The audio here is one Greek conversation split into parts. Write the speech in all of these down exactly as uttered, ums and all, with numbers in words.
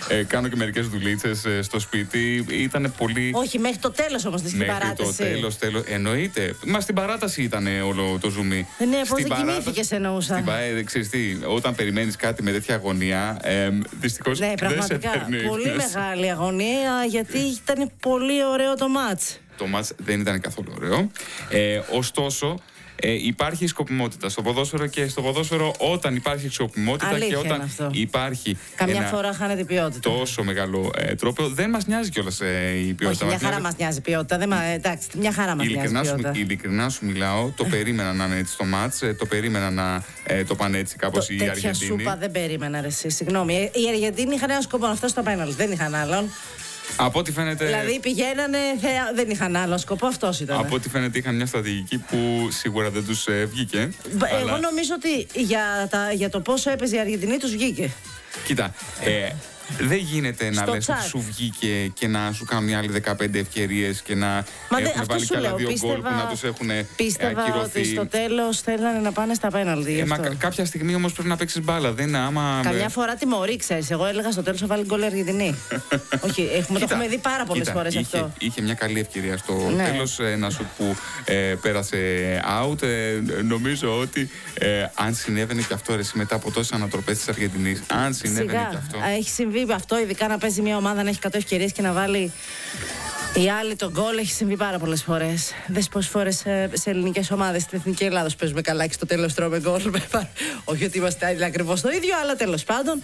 ε, κάνω και μερικές δουλίτσες ε, στο σπίτι. Ήταν πολύ. Όχι, μέχρι το τέλος όμως, στην παράταση. Μέχρι το τέλος, τέλος. Εννοείται. Μα στην παράταση ήταν όλο το ζουμί. Ε, ναι, πώς δεν κοιμήθηκες, εννοούσα. Στην παράταση, ξέρεις τι, όταν περιμένεις κάτι με τέτοια αγωνία, ε, δυστυχώς ναι, δεν σε παίρνει. Πολύ μεγάλη αγωνία, γιατί ήταν πολύ ωραίο το μάτς. Το μάτς δεν ήταν καθόλου ωραίο. Ε, ωστόσο, ε, υπάρχει σκοπιμότητα στο ποδόσφαιρο και στο ποδόσφαιρο όταν υπάρχει σκοπιμότητα. Αλήθεια και όταν αυτό. υπάρχει. Καμιά ένα φορά χάνεται η ποιότητα. Τόσο μεγάλο ε, τρόπο, δεν μας νοιάζει κιόλας ε, η ποιότητα. Όχι, μια χαρά μας νοιάζει η ποιότητα. Δεν, μα, εντάξει, μια χαρά μας νοιάζει η ποιότητα. Ειλικρινά σου μιλάω, το περίμενα να είναι έτσι το μάτς, ε, το περίμενα να ε, το πάνε έτσι κάπως η Αργεντίνη. Τέτοια σούπα δεν περίμενα, ρε, εσύ. Συγγνώμη. Οι Αργεντίνοι είχαν ένα σκοπό, αυτό στο πέναλτι. Δεν είχαν άλλον. Από ό,τι φαίνεται. Δηλαδή πηγαίνανε, δεν είχαν άλλο σκοπό, αυτός ήταν. Από ό,τι φαίνεται είχαν μια στρατηγική που σίγουρα δεν τους ε, βγήκε. Εγώ αλλά... νομίζω ότι για, τα, για το πόσο έπαιζε η Αργεντινή τους βγήκε. Κοίτα, ε, δεν γίνεται να λες ότι σου βγήκε και να σου κάνουν οι άλλοι δεκαπέντε ευκαιρίες και να Μα έχουν δε, βάλει κι άλλα δύο πίστευα, γκολ που να τους έχουν πίστευα ακυρωθεί. Ότι στο τέλος θέλανε να πάνε στα πέναλτι. Ε, μα κα- κάποια στιγμή όμως πρέπει να παίξεις μπάλα. Δεν είναι άμα. Καμιά φορά τιμωρεί, ξέρεις. Εγώ έλεγα στο τέλος θα βάλει γκολ η Αργεντινή. Όχι, έχουμε, κοίτα, το έχουμε δει πάρα πολλές φορές είχε, αυτό. Είχε μια καλή ευκαιρία στο ναι. τέλος. Ένα σουτ που ε, πέρασε out. Ε, νομίζω ότι ε, αν συνέβαινε και αυτό ρε, μετά από τόσες ανατροπές της Αργεντινής. Αν συνέβαινε Σιγά, και αυτό. Έχει συμβεί αυτό, ειδικά να παίζει μια ομάδα να έχει εκατό ευκαιρίες και να βάλει η άλλη τον γκολ. Έχει συμβεί πάρα πολλές φορές. Δες πόσες φορές σε ελληνικές ομάδες στην Εθνική Ελλάδος παίζουμε καλά και στο τέλος τρώμε γκολ. Όχι ότι είμαστε ακριβώς το ίδιο, αλλά τέλος πάντων.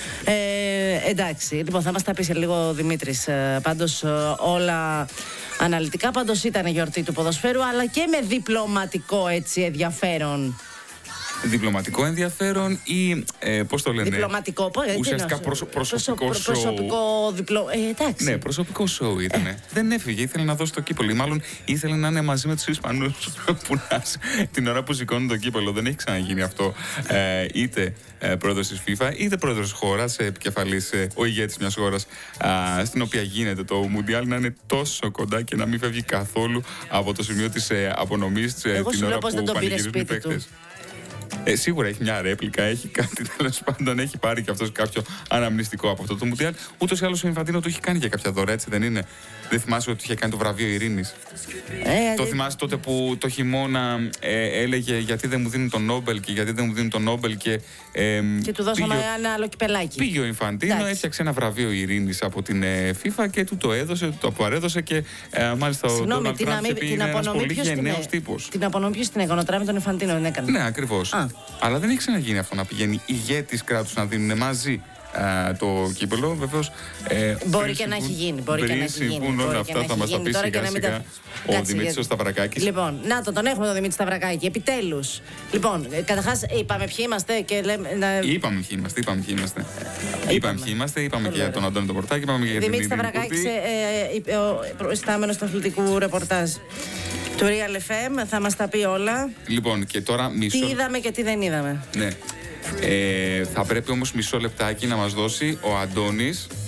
Ε, εντάξει, λοιπόν, θα μας τα πει σε λίγο ο Δημήτρης. Ε, πάντως όλα αναλυτικά. Πάντως ήταν γιορτή του ποδοσφαίρου, αλλά και με διπλωματικό έτσι ενδιαφέρον. Διπλωματικό ενδιαφέρον ή ε, πώς το λένε. Διπλωματικό, πώς, ουσιαστικά προσω, προσωπικό προσω, σοου. Προσωπικό διπλω... ε, εντάξει. Ναι, προσωπικό σοου ήταν. Ε. Δεν έφυγε, ήθελε να δώσει το κύπελο. Ή μάλλον ήθελε να είναι μαζί με τους Ισπανούς που να, την ώρα που σηκώνει το κύπελο. Δεν έχει ξαναγίνει αυτό. Ε, είτε ε, πρόεδρος της FIFA, είτε πρόεδρος της χώρας, επικεφαλής, ε, ο ηγέτης μιας χώρας στην οποία γίνεται το Μουντιάλ, να είναι τόσο κοντά και να μην φεύγει καθόλου από το σημείο της ε, απονομής ε, την ώρα που πανηγυρίζουν οι παίκτες. Ε, σίγουρα έχει μια ρέπλικα, έχει κάτι τέλος πάντων, έχει πάρει και αυτός κάποιο αναμνηστικό από αυτό το Μουντιάλ. Ούτως ή άλλως ο Ινφαντίνο του έχει κάνει και κάποια δώρα, έτσι δεν είναι. Δεν θυμάσαι ότι είχε κάνει το βραβείο Ειρήνης. Ε, το ε, θυμάσαι τότε που το χειμώνα ε, έλεγε γιατί δεν μου δίνουν τον Νόμπελ και γιατί δεν μου δίνουν τον Νόμπελ και. Ε, και του δώσαμε πήγε, ένα άλλο κυπελάκι. Πήγε ο Ινφαντίνο, έφτιαξε ένα βραβείο Ειρήνης από την ε, FIFA και του το έδωσε, του το παρέδωσε και ε, μάλιστα ο Ντόναλντ Τραμπ είπε είναι ένας πολύ γενναίος τύπος. Την απονομή ποιος την έκανε, ο Τραμπ τον Ινφαντίνο δεν έκανε. Ναι, ακριβώς. Αλλά δεν έχει ξαναγίνει αυτό να πηγαίνει ηγέτης κράτους να δίνουν μαζί Uh, το κύπελο, βεβαίως. Ε, μπορεί και να έχει γίνει. Μπορεί και να έχει γίνει. Πριν όλα αυτά θα μας τα πει σιγά σιγά ο Δημήτρης ο Σταυρακάκης. Λοιπόν, να το, τον έχουμε τον Δημήτρη Σταυρακάκη. Επιτέλους. Λοιπόν, καταρχάς είπαμε ποιοι είμαστε και λέμε. Να... Είπαμε ποιοι είμαστε, είπαμε ποιοι είμαστε. Είπαμε ποιοι είμαστε, είπαμε και για τον Αντώνη τον Πορτάκη, είπαμε και για την Δημήτρη Σταυρακάκης, ο προϊστάμενος του αθλητικού ρεπορτάζ του Real εφ εμ, θα μας τα πει όλα. Λοιπόν, και τώρα μισό. Τι είδαμε και τι δεν είδαμε. Ναι. Ε, θα πρέπει όμως μισό λεπτάκι να μας δώσει ο Αντώνης